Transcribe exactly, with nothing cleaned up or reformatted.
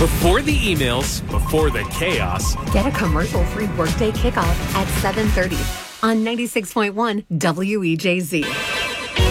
Before the emails, before the chaos. Get a commercial-free workday kickoff at seven thirty on ninety-six point one W E J Z.